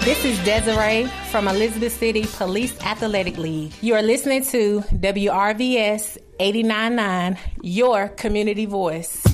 This is Desiree from Elizabeth City Police Athletic League. You are listening to WRVS 89.9, your community voice.